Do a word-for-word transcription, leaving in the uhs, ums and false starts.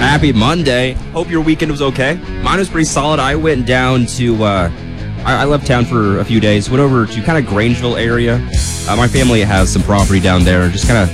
Happy Monday. Hope your weekend was okay. Mine was pretty solid. I went down to, uh, I, I left town for a few days. Went over to kind of Grangeville area. Uh, my family has some property down there. Just kind of